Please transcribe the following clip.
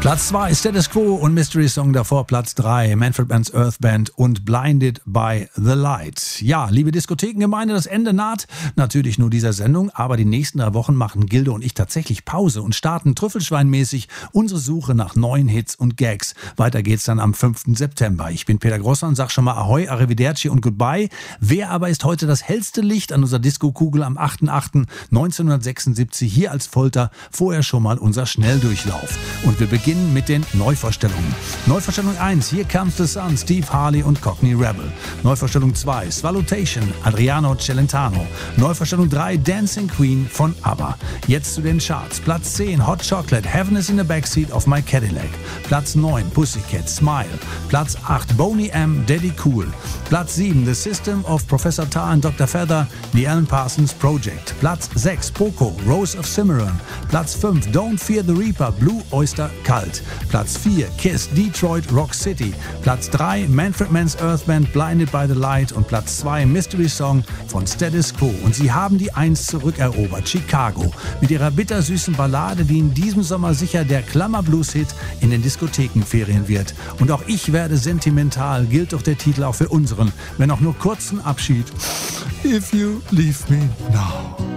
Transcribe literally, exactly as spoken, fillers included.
Platz zwei Status Quo und Mystery Song davor. Platz drei Manfred Mann's Earth Band und Blinded by the Light. Ja, liebe Diskothekengemeinde, das Ende naht. Natürlich nur dieser Sendung, aber die nächsten drei Wochen machen Gilde und ich tatsächlich Pause und starten trüffelschweinmäßig unsere Suche nach neuen Hits und Gags. Weiter geht's dann am fünften September. Ich bin Peter Grosser und sag schon mal Ahoi, Arrivederci und Goodbye. Wer aber ist heute das hellste Licht an unserer Disco-Kugel am achter achter neunzehnhundertsechsundsiebzig hier als Folter? Vorher schon mal unser Schnelldurchlauf. Und wir beginnen mit den Neuvorstellungen. Neuvorstellung eins, Here Comes the Sun, Steve Harley und Cockney Rebel. Neuvorstellung zwei, Swallotation, Adriano Celentano. Neuvorstellung drei, Dancing Queen von ABBA. Jetzt zu den Charts. Platz zehn, Hot Chocolate, Heaven is in the Backseat of My Cadillac. Platz neun, Pussycat, Smile. Platz acht, Boney M, Daddy Cool. Platz sieben, The System of Professor Tar and Doktor Feather, The Alan Parsons Project. Platz sechs, Poco, Rose of Cimarron. Platz fünf, Don't Fear the Reaper, Blue Oyster Cult. Platz vier, Kiss, Detroit Rock City. Platz drei, Manfred Mann's Earth Band, Blinded by the Light. Und Platz zwei, Mystery Song von Status Quo. Und sie haben die eins zurückerobert, Chicago. Mit ihrer bittersüßen Ballade, die in diesem Sommer sicher der Klammer-Blues-Hit in den Diskothekenferien wird. Und auch ich werde sentimental, gilt doch der Titel auch für unseren, wenn auch nur kurzen Abschied. If you leave me now.